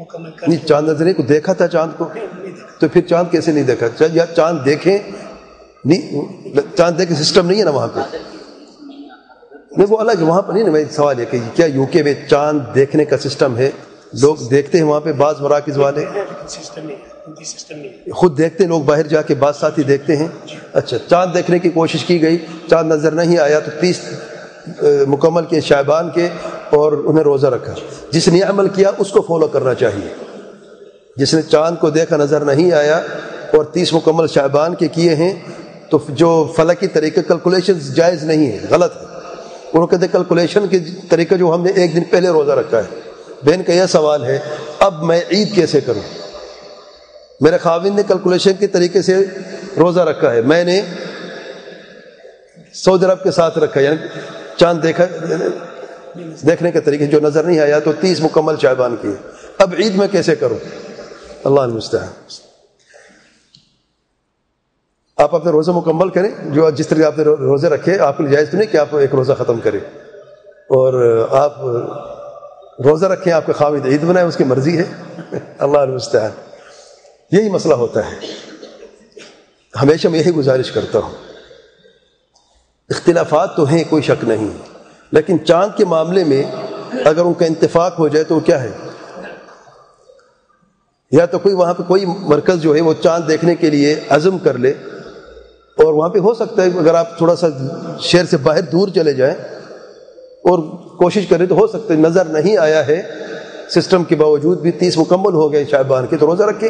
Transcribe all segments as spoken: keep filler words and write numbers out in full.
مکمل کر نہیں چاند نظر نہیں کو دیکھا تھا چاند کو, تو پھر چاند کیسے نہیں دیکھا؟ یا چاند دیکھیں نہیں, چاند دیکھیں سسٹم نہیں ہے نا وہاں پہ, نہیں وہ الگ ہے وہاں پہ نہیں نا. میں سوال یہ کہ کیا یو کے میں چاند دیکھنے کا سسٹم ہے؟ لوگ دیکھتے ہیں وہاں پہ, بعض مراکز والے سسٹم نہیں ہے, سسٹم نہیں ہے. خود دیکھتے ہیں لوگ باہر جا کے, بعض ساتھی دیکھتے ہیں. اچھا چاند دیکھنے کی کوشش کی گئی, چاند نظر نہیں آیا تو تیس مکمل کے شعبان کے اور انہیں روزہ رکھا. جس نے عمل کیا اس کو فالو کرنا چاہیے. جس نے چاند کو دیکھا نظر نہیں آیا اور تیس مکمل شعبان کے کیے ہیں تو جو فلکی طریقہ کیلکولیشن جائز نہیں ہے, غلط ہے. انہوں کہتے ہیں کیلکولیشن کے طریقہ جو ہم نے ایک دن پہلے روزہ رکھا ہے. بہن کا یہ سوال ہے اب میں عید کیسے کروں؟ میرے خاوند نے کیلکولیشن کے طریقے سے روزہ رکھا ہے, میں نے سعودی عرب کے ساتھ رکھا, یعنی چاند دیکھا دیکھنے کے طریقے جو نظر نہیں آیا تو تیس مکمل شعبان کیے. اب عید میں کیسے کروں؟ اللہ المستعان. آپ اپنے روزہ مکمل کریں, جو جس طرح آپ نے روزے رکھے آپ کے لیے جائز تو نہیں کہ آپ ایک روزہ ختم کریں, اور آپ روزہ رکھیں, آپ کے خاوند عید بنائیں, اس کی مرضی ہے. اللہ المستعان. یہی مسئلہ ہوتا ہے. ہمیشہ میں یہی گزارش کرتا ہوں, اختلافات تو ہیں کوئی شک نہیں, لیکن چاند کے معاملے میں اگر ان کا اتفاق ہو جائے تو وہ کیا ہے, یا تو کوئی وہاں پہ کوئی مرکز جو ہے وہ چاند دیکھنے کے لیے عزم کر لے, اور وہاں پہ ہو سکتا ہے اگر آپ تھوڑا سا شہر سے باہر دور چلے جائیں اور کوشش کریں تو ہو سکتا ہے نظر نہیں آیا ہے سسٹم کے باوجود بھی تیس مکمل ہو گئے شعبان کے, تو روزہ رکھیں.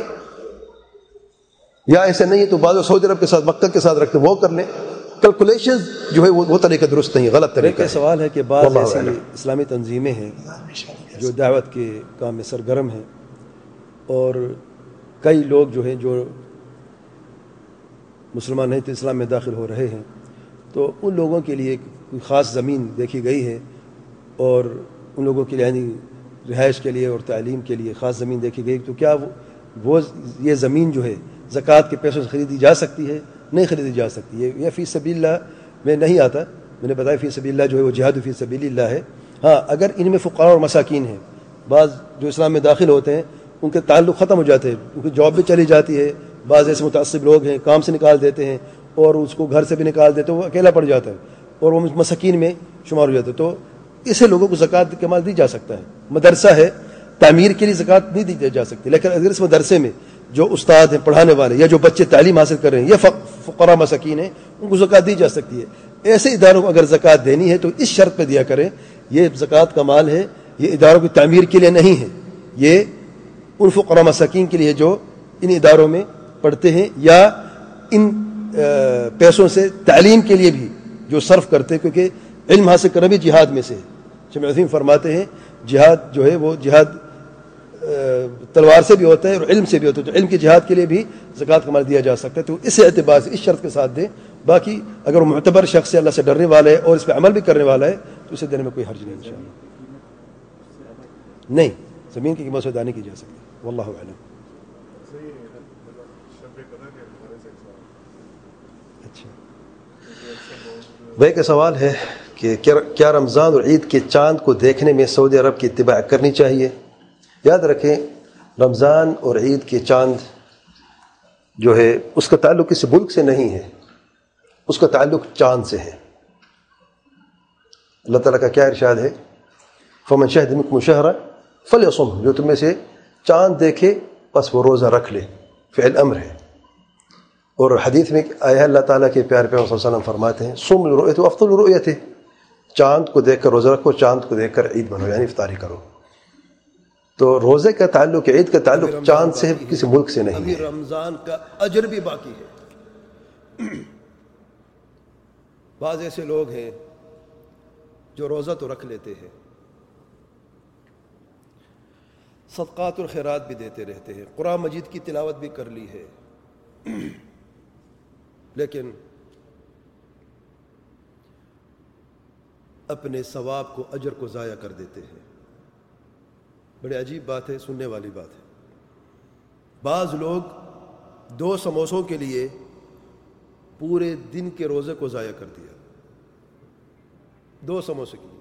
یا ایسے نہیں ہے تو بعض سعودی عرب کے ساتھ مکہ کے ساتھ رکھتے وہ کر لیں. کیلکولیشن جو ہے وہ طریقہ درست نہیں, غلط طریقہ. سوال ہے کہ بعض ایسی اسلامی تنظیمیں ہیں جو دعوت کے کام میں سرگرم ہیں, اور کئی لوگ جو ہیں جو مسلمان نہیں تو اسلام میں داخل ہو رہے ہیں, تو ان لوگوں کے لیے کوئی خاص زمین دیکھی گئی ہے, اور ان لوگوں کے لیے یعنی رہائش کے لیے اور تعلیم کے لیے خاص زمین دیکھی گئی, تو کیا وہ یہ زمین جو ہے زکوٰۃ کے پیسوں سے خریدی جا سکتی ہے؟ نہیں خریدی جا سکتی ہے. یہ فی سبیل اللہ میں نہیں آتا, میں نے بتایا فی سبیل اللہ جو ہے وہ جہاد فی سبیل اللہ ہے. ہاں اگر ان میں فقراء اور مساکین ہیں, بعض جو اسلام میں داخل ہوتے ہیں ان کے تعلق ختم ہو جاتے ہیں, ان کی جاب بھی چلی جاتی ہے, بعض ایسے متعصب لوگ ہیں کام سے نکال دیتے ہیں اور اس کو گھر سے بھی نکال دیتے ہیں, وہ اکیلا پڑ جاتا ہے اور وہ مساکین میں شمار ہو جاتا ہے. تو اسے لوگوں کو زکوٰۃ کے مال دی جا سکتا ہے. مدرسہ ہے, تعمیر کے لیے زکوٰۃ نہیں دی جا سکتی, لیکن اگر اس مدرسے میں جو استاد ہیں پڑھانے والے یا جو بچے تعلیم حاصل کر رہے ہیں یا فقراء مساکین ہیں ان کو زکوٰۃ دی جا سکتی ہے. ایسے اداروں کو اگر زکوٰۃ دینی ہے تو اس شرط پہ دیا کریں, یہ زکوٰۃ کا مال ہے, یہ اداروں کی تعمیر کے لیے نہیں ہے, یہ ان فقراء مساکین کے لیے جو ان اداروں میں پڑھتے ہیں یا ان پیسوں سے تعلیم کے لیے بھی جو صرف کرتے ہیں, کیونکہ علم حاصل کرنا بھی جہاد میں سے ہے. شمع عظیم فرماتے ہیں جہاد جو ہے وہ جہاد تلوار سے بھی ہوتا ہے اور علم سے بھی ہوتا ہے, تو علم کی جہاد کے لیے بھی زکوٰۃ کا مال دیا جا سکتا ہے. تو اس اعتبار سے اس شرط کے ساتھ دیں. باقی اگر وہ معتبر شخص ہے, اللہ سے ڈرنے والا ہے اور اس پہ عمل بھی کرنے والا ہے تو اسے دینے میں کوئی حرج نہیں انشاءاللہ. نہیں, زمین کی قیمت سے ادا نہیں کی جا سکتی. واللہ اعلم. اچھا, بھائی کا سوال ہے کہ کیا رمضان اور عید کے چاند کو دیکھنے میں سعودی عرب کی اتباع کرنی چاہیے؟ یاد رکھیں رمضان اور عید کے چاند جو ہے اس کا تعلق کسی ملک سے نہیں ہے, اس کا تعلق چاند سے ہے. اللہ تعالیٰ کا کیا ارشاد ہے, فمن شہد منکم الشہر فلیصمہ, جو تم میں سے چاند دیکھے بس وہ روزہ رکھ لے, فعل امر ہے. اور حدیث میں آیا ہے اللہ تعالیٰ کے پیارے پیغمبر صلی اللہ علیہ وسلم فرماتے ہیں صوم لرؤیت افضل رؤیت, چاند کو دیکھ کر روزہ رکھو, چاند کو دیکھ کر عید بنو یعنی افطاری کرو. تو روزے کا تعلق, عید کا تعلق چاند سے کسی ملک سے نہیں ہے. ابھی رمضان کا اجر بھی باقی ہے. بعض ایسے لوگ ہیں جو روزہ تو رکھ لیتے ہیں, صدقات اور خیرات بھی دیتے رہتے ہیں, قرآن مجید کی تلاوت بھی کر لی ہے, لیکن اپنے ثواب کو, اجر کو ضائع کر دیتے ہیں. بڑے عجیب بات ہے, سننے والی بات ہے. بعض لوگ دو سموسوں کے لیے پورے دن کے روزے کو ضائع کر دیا, دو سموسے کے لیے.